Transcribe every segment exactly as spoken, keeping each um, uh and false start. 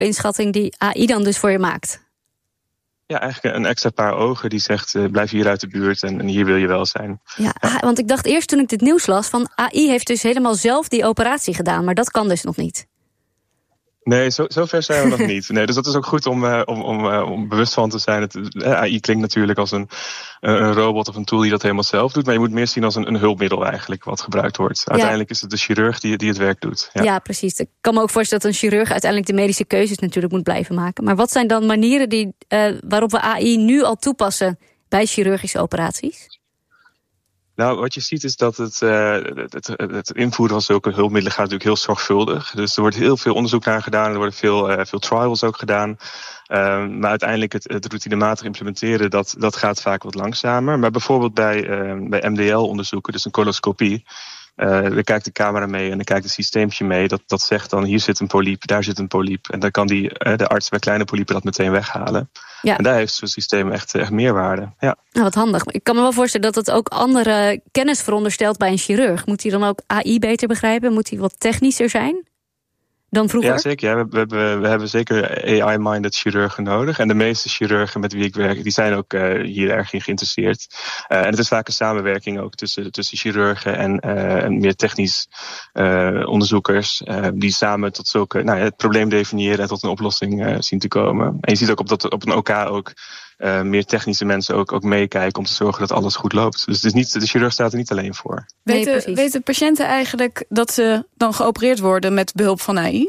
inschatting die A I dan dus voor je maakt. Ja, eigenlijk een extra paar ogen die zegt, uh, blijf hier uit de buurt en, en hier wil je wel zijn. Ja, ja, want ik dacht eerst toen ik dit nieuws las van A I heeft dus helemaal zelf die operatie gedaan, maar dat kan dus nog niet. Nee, zo, zo ver zijn we nog niet. Nee, dus dat is ook goed om, uh, om, om, uh, om bewust van te zijn. Het, uh, A I klinkt natuurlijk als een, uh, een robot of een tool die dat helemaal zelf doet. Maar je moet meer zien als een, een hulpmiddel eigenlijk wat gebruikt wordt. Uiteindelijk ja. is het de chirurg die, die het werk doet. Ja. ja, precies. Ik kan me ook voorstellen dat een chirurg uiteindelijk de medische keuzes natuurlijk moet blijven maken. Maar wat zijn dan manieren die, uh, waarop we A I nu al toepassen bij chirurgische operaties? Nou, wat je ziet is dat het, uh, het, het, het invoeren van zulke hulpmiddelen gaat natuurlijk heel zorgvuldig. Dus er wordt heel veel onderzoek naar gedaan, er worden veel, uh, veel trials ook gedaan. Uh, maar uiteindelijk het, het routinematig implementeren, dat, dat gaat vaak wat langzamer. Maar bijvoorbeeld bij, uh, bij M D L-onderzoeken, dus een coloscopie, Uh, daar kijkt de camera mee en dan kijkt het systeempje mee. Dat, dat zegt dan, hier zit een polyp, daar zit een polyp. En dan kan die, uh, de arts bij kleine polypen dat meteen weghalen. Ja. En daar heeft zo'n systeem echt, echt meerwaarde. Ja. Nou, wat handig. Ik kan me wel voorstellen dat het ook andere kennis veronderstelt bij een chirurg. Moet hij dan ook A I beter begrijpen? Moet hij wat technischer zijn dan vroeger? Ja, zeker. Ja, we, we, hebben, we hebben zeker A I-minded chirurgen nodig. En de meeste chirurgen met wie ik werk, die zijn ook uh, hier erg in geïnteresseerd. Uh, en het is vaak een samenwerking ook tussen, tussen chirurgen en, uh, en meer technisch uh, onderzoekers. Uh, die samen tot zulke, nou ja, het probleem definiëren en tot een oplossing uh, zien te komen. En je ziet ook op, dat, op een O K ook uh, meer technische mensen ook, ook meekijken om te zorgen dat alles goed loopt. Dus het is niet, de chirurg staat er niet alleen voor. Nee, weten, weten patiënten eigenlijk dat ze dan geopereerd worden met behulp van A I?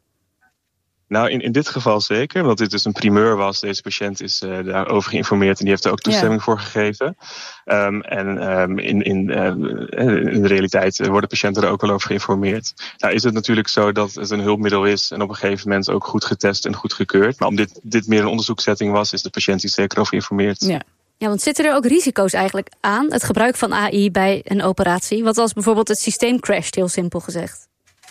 Nou, in, in dit geval zeker, want dit dus een primeur was. Deze patiënt is uh, daarover geïnformeerd en die heeft er ook toestemming ja. voor gegeven. Um, en um, in, in, uh, in de realiteit worden patiënten er ook wel over geïnformeerd. Nou is het natuurlijk zo dat het een hulpmiddel is en op een gegeven moment ook goed getest en goed gekeurd. Maar omdat dit, dit meer een onderzoekssetting was, is de patiënt hier zeker over geïnformeerd. Ja. Ja, want zitten er ook risico's eigenlijk aan het gebruik van A I bij een operatie? Wat als bijvoorbeeld het systeem crasht, heel simpel gezegd?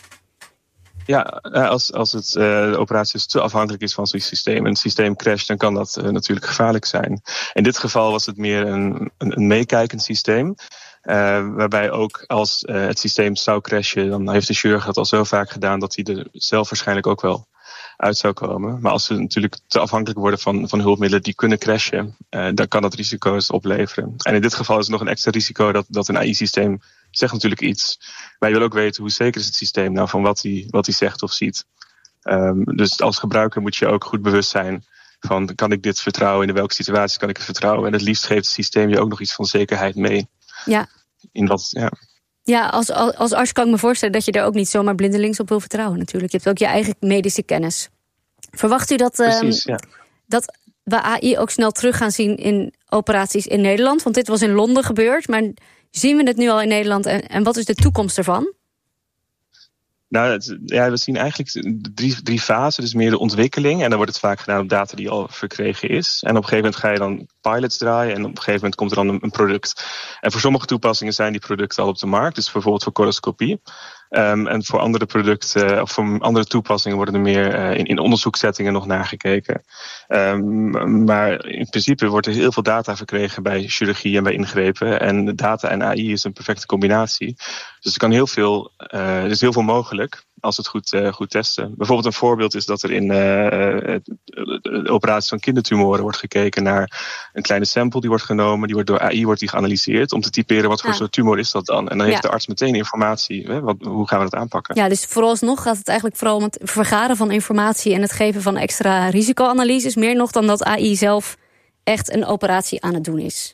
Ja, als, als het, uh, de operatie dus te afhankelijk is van zo'n systeem en het systeem crasht, dan kan dat uh, natuurlijk gevaarlijk zijn. In dit geval was het meer een, een, een meekijkend systeem. Uh, waarbij ook als uh, het systeem zou crashen, dan heeft de chirurg dat al zo vaak gedaan dat hij er zelf waarschijnlijk ook wel uit zou komen. Maar als ze natuurlijk te afhankelijk worden van, van hulpmiddelen die kunnen crashen, uh, dan kan dat risico's opleveren. En in dit geval is het nog een extra risico dat, dat een A I-systeem zegt natuurlijk iets. Maar je wil ook weten hoe zeker is het systeem nou van wat hij wat hij zegt of ziet. Um, dus als gebruiker moet je ook goed bewust zijn van, kan ik dit vertrouwen? In welke situaties kan ik het vertrouwen? En het liefst geeft het systeem je ook nog iets van zekerheid mee. Ja. In wat, ja. Ja, als, als arts kan ik me voorstellen dat je daar ook niet zomaar blindelings op wil vertrouwen natuurlijk. Je hebt ook je eigen medische kennis. Verwacht u dat, Precies, um, ja. dat we A I ook snel terug gaan zien in operaties in Nederland? Want dit was in Londen gebeurd, maar zien we het nu al in Nederland en, en wat is de toekomst ervan? Nou, het, ja, we zien eigenlijk drie, drie fasen. Dus meer de ontwikkeling. En dan wordt het vaak gedaan op data die al verkregen is. En op een gegeven moment ga je dan pilots draaien. En op een gegeven moment komt er dan een, een product. En voor sommige toepassingen zijn die producten al op de markt. Dus bijvoorbeeld voor coloscopie. Um, en voor andere producten, of voor andere toepassingen worden er meer uh, in, in onderzoekssettingen nog nagekeken. Um, maar in principe wordt er heel veel data verkregen bij chirurgie en bij ingrepen. En data en A I is een perfecte combinatie. Dus er kan heel veel, uh, er is heel veel mogelijk als we het goed, uh, goed testen. Bijvoorbeeld een voorbeeld is dat er in uh, de operatie van kindertumoren wordt gekeken naar een kleine sample die wordt genomen, die wordt door A I wordt die geanalyseerd om te typeren wat voor ja. soort tumor is dat dan. En dan heeft ja. de arts meteen informatie. Hè, wat, hoe gaan we dat aanpakken? Ja, dus vooralsnog gaat het eigenlijk vooral om het vergaren van informatie en het geven van extra risicoanalyses, meer nog dan dat A I zelf echt een operatie aan het doen is.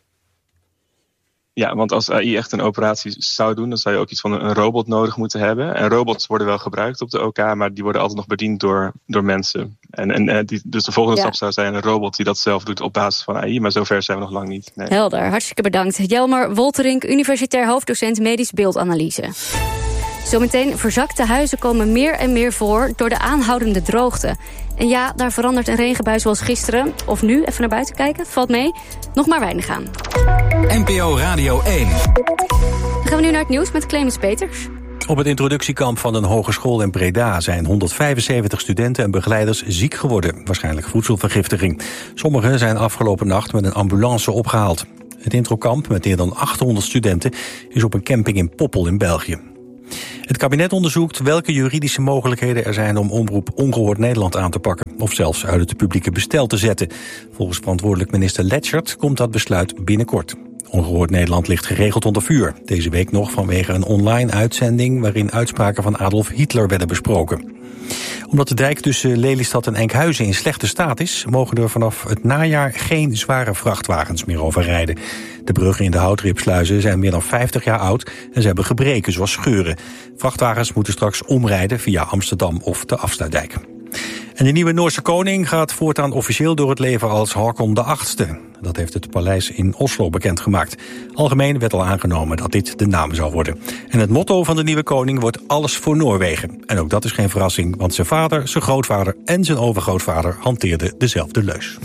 Ja, want als A I echt een operatie zou doen, dan zou je ook iets van een robot nodig moeten hebben. En robots worden wel gebruikt op de O K, maar die worden altijd nog bediend door, door mensen. En, en die, dus de volgende ja. stap zou zijn een robot die dat zelf doet op basis van A I, maar zover zijn we nog lang niet. Nee. Helder, hartstikke bedankt. Jelmer Wolterink, universitair hoofddocent medisch beeldanalyse. Zometeen verzakte huizen komen meer en meer voor door de aanhoudende droogte. En ja, daar verandert een regenbui zoals gisteren. Of nu, even naar buiten kijken, valt mee. Nog maar weinig aan. N P O Radio één. Dan gaan we nu naar het nieuws met Clemens Peters. Op het introductiekamp van een hogeschool in Breda zijn honderdvijfenzeventig studenten en begeleiders ziek geworden. Waarschijnlijk voedselvergiftiging. Sommigen zijn afgelopen nacht met een ambulance opgehaald. Het introkamp met meer dan achthonderd studenten is op een camping in Poppel in België. Het kabinet onderzoekt welke juridische mogelijkheden er zijn om Omroep Ongehoord Nederland aan te pakken, of zelfs uit het publieke bestel te zetten. Volgens verantwoordelijk minister Letschert komt dat besluit binnenkort. Ongehoord Nederland ligt geregeld onder vuur. Deze week nog vanwege een online uitzending waarin uitspraken van Adolf Hitler werden besproken. Omdat de dijk tussen Lelystad en Enkhuizen in slechte staat is, mogen er vanaf het najaar geen zware vrachtwagens meer overrijden. De bruggen in de Houtripsluizen zijn meer dan vijftig jaar oud en ze hebben gebreken zoals scheuren. Vrachtwagens moeten straks omrijden via Amsterdam of de Afsluitdijk. En de nieuwe Noorse koning gaat voortaan officieel door het leven als Haakon de achtste. Dat heeft het paleis in Oslo bekendgemaakt. Algemeen werd al aangenomen dat dit de naam zou worden. En het motto van de nieuwe koning wordt alles voor Noorwegen. En ook dat is geen verrassing, want zijn vader, zijn grootvader en zijn overgrootvader hanteerden dezelfde leus.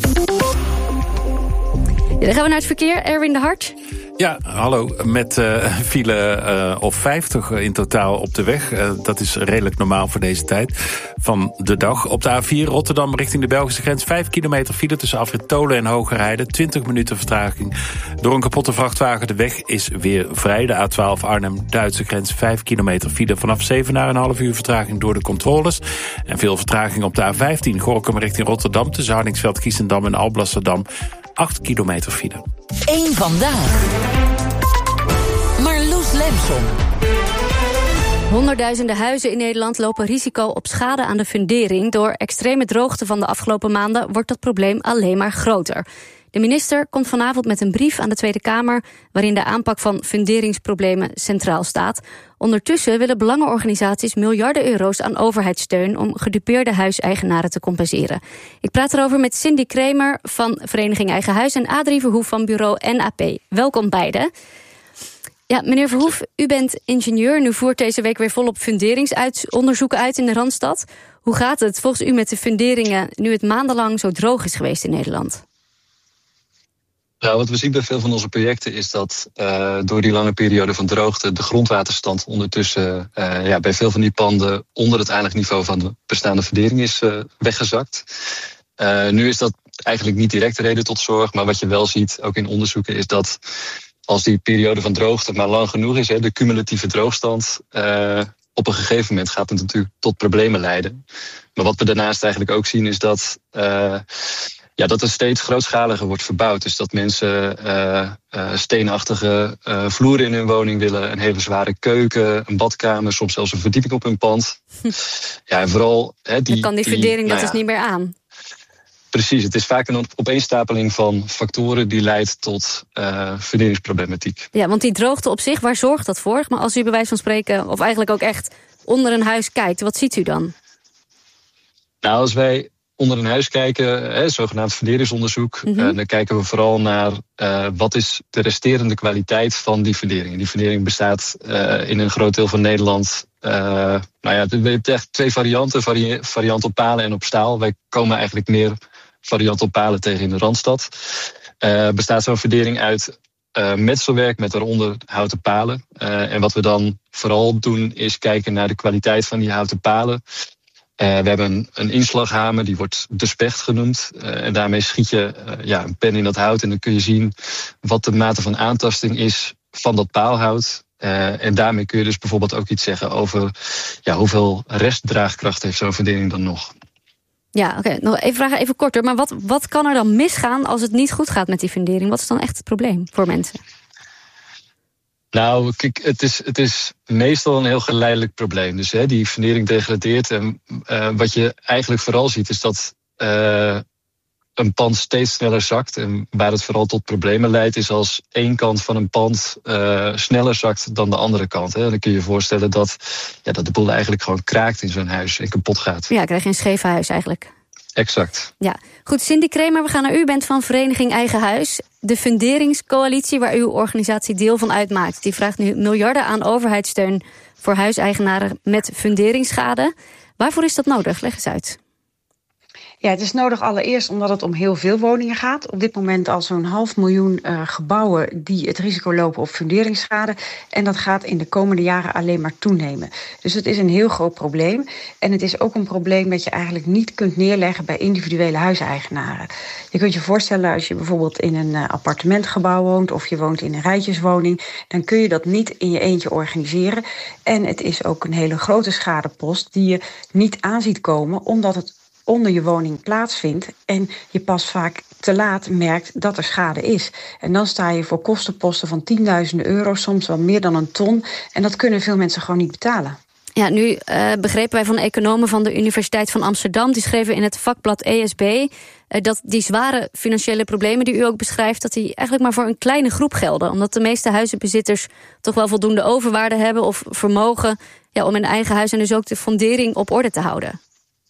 Ja, dan gaan we naar het verkeer. Erwin de Hart. Ja, hallo. Met uh, file uh, of vijftig in totaal op de weg. Uh, dat is redelijk normaal voor deze tijd van de dag. Op de A vier Rotterdam richting de Belgische grens. Vijf kilometer file tussen Afrit Tolen en Hogerheide. twintig minuten vertraging door een kapotte vrachtwagen. De weg is weer vrij. De A twaalf Arnhem-Duitse grens. Vijf kilometer file vanaf zeven na een half uur vertraging door de controles. En veel vertraging op de A vijftien Gorinchem richting Rotterdam. Tussen Hardingsveld, Kiesendam en Alblasserdam. acht kilometer file. Eén vandaag. Marloes Lemson. Honderdduizenden huizen in Nederland lopen risico op schade aan de fundering. Door extreme droogte van de afgelopen maanden wordt dat probleem alleen maar groter. De minister komt vanavond met een brief aan de Tweede Kamer waarin de aanpak van funderingsproblemen centraal staat. Ondertussen willen belangenorganisaties miljarden euro's aan overheidssteun om gedupeerde huiseigenaren te compenseren. Ik praat erover met Cindy Kramer van Vereniging Eigen Huis en Adrie Verhoef van bureau N A P. Welkom beiden. Ja, meneer Verhoef, u bent ingenieur en u voert deze week weer volop funderingsonderzoeken uit in de Randstad. Hoe gaat het volgens u met de funderingen nu het maandenlang zo droog is geweest in Nederland? Nou, wat we zien bij veel van onze projecten is dat uh, door die lange periode van droogte de grondwaterstand ondertussen uh, ja, bij veel van die panden onder het eindig niveau van de bestaande fundering is uh, weggezakt. Uh, nu is dat eigenlijk niet direct de reden tot zorg, maar wat je wel ziet, ook in onderzoeken, is dat als die periode van droogte maar lang genoeg is, hè, de cumulatieve droogstand, uh, op een gegeven moment gaat het natuurlijk tot problemen leiden. Maar wat we daarnaast eigenlijk ook zien is dat Uh, Ja, dat er steeds grootschaliger wordt verbouwd. Dus dat mensen uh, uh, steenachtige uh, vloeren in hun woning willen, een hele zware keuken, een badkamer, soms zelfs een verdieping op hun pand. Ja, en vooral He, die, dan kan die fundering die, dat nou is ja, niet meer aan. Precies, het is vaak een opeenstapeling van factoren die leidt tot uh, funderingsproblematiek. Ja, want die droogte op zich, waar zorgt dat voor? Maar als u bij wijze van spreken, of eigenlijk ook echt onder een huis kijkt, wat ziet u dan? Nou, als wij onder een huis kijken, hè, zogenaamd funderingsonderzoek, mm-hmm. uh, dan kijken we vooral naar uh, wat is de resterende kwaliteit van die fundering. Die fundering bestaat uh, in een groot deel van Nederland. Uh, nou ja, je hebt echt twee varianten, vari- variant op palen en op staal. Wij komen eigenlijk meer variant op palen tegen in de Randstad. Uh, bestaat zo'n fundering uit uh, metselwerk met daaronder houten palen. Uh, en wat we dan vooral doen is kijken naar de kwaliteit van die houten palen. Uh, we hebben een, een inslaghamer, die wordt de specht genoemd. Uh, en daarmee schiet je uh, ja, een pen in dat hout en dan kun je zien wat de mate van aantasting is van dat paalhout. Uh, en daarmee kun je dus bijvoorbeeld ook iets zeggen over ja, hoeveel restdraagkracht heeft zo'n fundering dan nog. Ja, oké. Okay. Nog even vragen, even korter. Maar wat, wat kan er dan misgaan als het niet goed gaat met die fundering? Wat is dan echt het probleem voor mensen? Nou, kijk, het is, het is meestal een heel geleidelijk probleem. Dus hè, die fundering degradeert. En uh, wat je eigenlijk vooral ziet is dat uh, een pand steeds sneller zakt. En waar het vooral tot problemen leidt is als één kant van een pand uh, sneller zakt dan de andere kant. Hè. Dan kun je je voorstellen dat, ja, dat de boel eigenlijk gewoon kraakt in zo'n huis en kapot gaat. Ja, krijg je een scheef huis eigenlijk. Exact. Ja, goed. Cindy Kramer, we gaan naar u. U bent van Vereniging Eigen Huis. De funderingscoalitie waar uw organisatie deel van uitmaakt, die vraagt nu miljarden aan overheidssteun voor huiseigenaren met funderingsschade. Waarvoor is dat nodig? Leg eens uit. Ja, het is nodig allereerst omdat het om heel veel woningen gaat. Op dit moment al zo'n half miljoen uh, gebouwen die het risico lopen op funderingsschade. En dat gaat in de komende jaren alleen maar toenemen. Dus het is een heel groot probleem. En het is ook een probleem dat je eigenlijk niet kunt neerleggen bij individuele huiseigenaren. Je kunt je voorstellen als je bijvoorbeeld in een uh, appartementgebouw woont of je woont in een rijtjeswoning, dan kun je dat niet in je eentje organiseren. En het is ook een hele grote schadepost die je niet aan ziet komen, omdat het onder je woning plaatsvindt en je pas vaak te laat merkt dat er schade is. En dan sta je voor kostenposten van tienduizenden euro, soms wel meer dan een ton. En dat kunnen veel mensen gewoon niet betalen. Ja, nu uh, begrepen wij van economen van de Universiteit van Amsterdam, die schreven in het vakblad E S B uh, dat die zware financiële problemen die u ook beschrijft, dat die eigenlijk maar voor een kleine groep gelden. Omdat de meeste huizenbezitters toch wel voldoende overwaarde hebben of vermogen, ja, om in eigen huis en dus ook de fundering op orde te houden.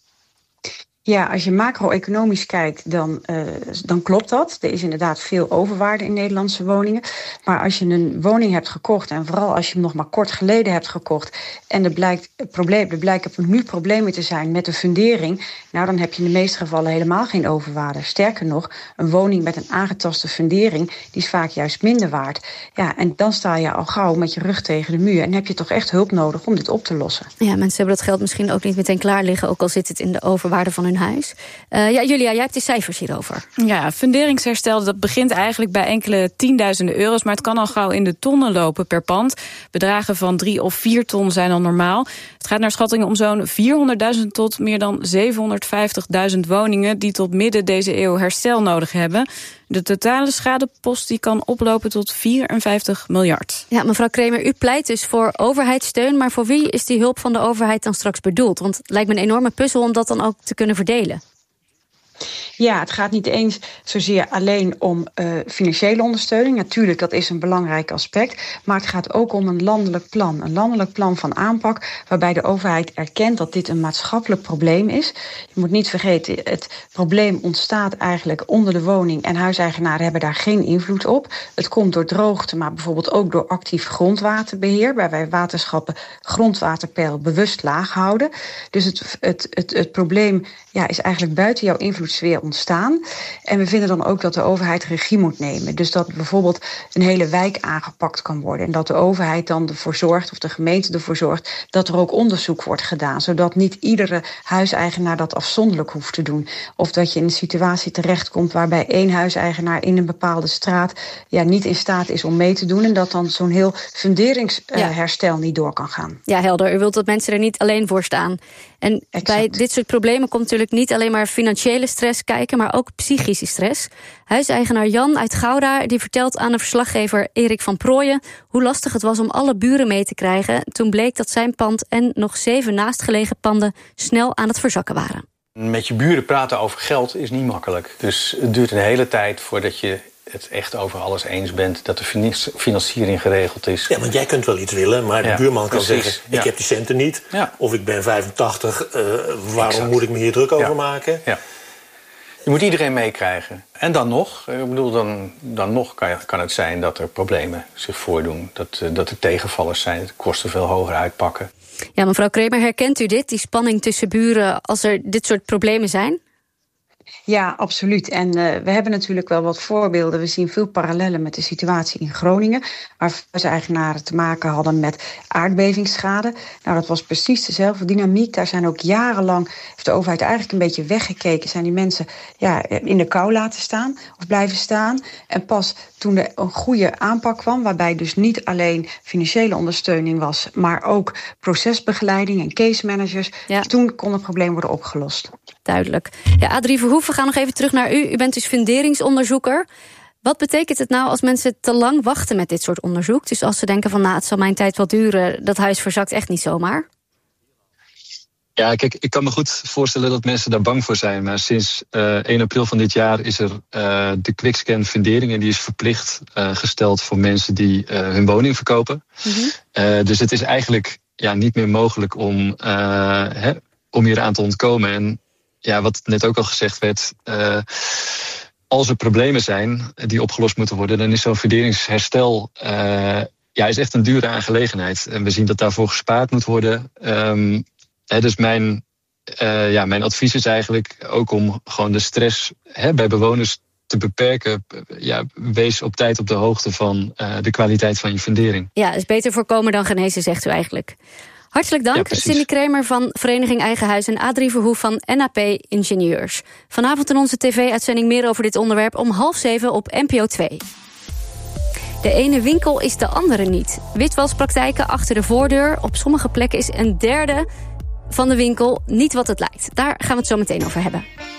Ja, als je macro-economisch kijkt, dan, uh, dan klopt dat. Er is inderdaad veel overwaarde in Nederlandse woningen. Maar als je een woning hebt gekocht, en vooral als je hem nog maar kort geleden hebt gekocht, en er, blijkt, probleem, er blijken nu problemen te zijn met de fundering, nou, dan heb je in de meeste gevallen helemaal geen overwaarde. Sterker nog, een woning met een aangetaste fundering, die is vaak juist minder waard. Ja, en dan sta je al gauw met je rug tegen de muur en heb je toch echt hulp nodig om dit op te lossen. Ja, mensen hebben dat geld misschien ook niet meteen klaar liggen, ook al zit het in de overwaarde van hun huis. Uh, ja, Julia, jij hebt de cijfers hierover. Ja, funderingsherstel, dat begint eigenlijk bij enkele tienduizenden euro's, maar het kan al gauw in de tonnen lopen per pand. Bedragen van drie of vier ton zijn dan normaal. Het gaat naar schattingen om zo'n vierhonderdduizend tot meer dan zevenhonderdvijftigduizend woningen die tot midden deze eeuw herstel nodig hebben. De totale schadepost die kan oplopen tot vierenvijftig miljard. Ja, mevrouw Kremer, u pleit dus voor overheidssteun, maar voor wie is die hulp van de overheid dan straks bedoeld? Want het lijkt me een enorme puzzel om dat dan ook te kunnen verdelen. Ja, het gaat niet eens zozeer alleen om uh, financiële ondersteuning. Natuurlijk, dat is een belangrijk aspect. Maar het gaat ook om een landelijk plan. Een landelijk plan van aanpak waarbij de overheid erkent dat dit een maatschappelijk probleem is. Je moet niet vergeten, het probleem ontstaat eigenlijk onder de woning en huiseigenaren hebben daar geen invloed op. Het komt door droogte, maar bijvoorbeeld ook door actief grondwaterbeheer, waarbij waterschappen grondwaterpeil bewust laag houden. Dus het, het, het, het probleem ja, is eigenlijk buiten jouw invloedssfeer ontstaan. En we vinden dan ook dat de overheid regie moet nemen. Dus dat bijvoorbeeld een hele wijk aangepakt kan worden. En dat de overheid dan ervoor zorgt, of de gemeente ervoor zorgt, dat er ook onderzoek wordt gedaan. Zodat niet iedere huiseigenaar dat afzonderlijk hoeft te doen. Of dat je in een situatie terechtkomt waarbij één huiseigenaar in een bepaalde straat ja, niet in staat is om mee te doen. En dat dan zo'n heel funderingsherstel uh, niet door kan gaan. Ja, helder. U wilt dat mensen er niet alleen voor staan. En exact. Bij dit soort problemen komt natuurlijk niet alleen maar financiële stress kijken, maar ook psychische stress. Huiseigenaar Jan uit Gouda die vertelt aan de verslaggever Erik van Prooijen hoe lastig het was om alle buren mee te krijgen toen bleek dat zijn pand en nog zeven naastgelegen panden snel aan het verzakken waren. Met je buren praten over geld is niet makkelijk. Dus het duurt een hele tijd voordat je het echt over alles eens bent, dat de financiering geregeld is. Ja, want jij kunt wel iets willen, maar de ja, buurman kan precies. zeggen, ik ja. heb die centen niet. Ja. Of ik ben vijfentachtig, uh, waarom exact. moet ik me hier druk over ja. maken? Ja. Je moet iedereen meekrijgen. En dan nog, ik bedoel, dan, dan nog kan, kan het zijn dat er problemen zich voordoen. Dat, dat er tegenvallers zijn, dat kosten veel hoger uitpakken. Ja, mevrouw Kremer, herkent u dit, die spanning tussen buren als er dit soort problemen zijn? Ja, absoluut. En uh, we hebben natuurlijk wel wat voorbeelden. We zien veel parallellen met de situatie in Groningen, waar huiseigenaren te maken hadden met aardbevingsschade. Nou, dat was precies dezelfde dynamiek. Daar zijn ook jarenlang, heeft de overheid eigenlijk een beetje weggekeken, zijn die mensen ja, in de kou laten staan of blijven staan. En pas toen er een goede aanpak kwam, waarbij dus niet alleen financiële ondersteuning was, maar ook procesbegeleiding en case managers, ja. toen kon het probleem worden opgelost. Duidelijk. Ja, Adrie Verhoeven, we gaan nog even terug naar u. U bent dus funderingsonderzoeker. Wat betekent het nou als mensen te lang wachten met dit soort onderzoek? Dus als ze denken van, nou, het zal mijn tijd wel duren, dat huis verzakt echt niet zomaar. Ja, kijk, ik kan me goed voorstellen dat mensen daar bang voor zijn. Maar sinds uh, één april van dit jaar is er uh, de quickscan fundering. En die is verplicht uh, gesteld voor mensen die uh, hun woning verkopen. Mm-hmm. Uh, dus het is eigenlijk ja, niet meer mogelijk om, uh, hè, om hier aan te ontkomen. En ja, wat net ook al gezegd werd, uh, als er problemen zijn die opgelost moeten worden, dan is zo'n funderingsherstel uh, ja, is echt een dure aangelegenheid. En we zien dat daarvoor gespaard moet worden. Um, He, dus mijn uh, ja, mijn advies is eigenlijk ook om gewoon de stress hè, bij bewoners te beperken. Ja, wees op tijd op de hoogte van uh, de kwaliteit van je fundering. Ja, is beter voorkomen dan genezen, zegt u eigenlijk. Hartelijk dank, ja, Cindy Kramer van Vereniging Eigen Huis en Adrie Verhoef van N A P Ingenieurs. Vanavond in onze tv-uitzending meer over dit onderwerp om half zeven op N P O twee. De ene winkel is de andere niet. Witwaspraktijken achter de voordeur. Op sommige plekken is een derde van de winkel niet wat het lijkt. Daar gaan we het zo meteen over hebben.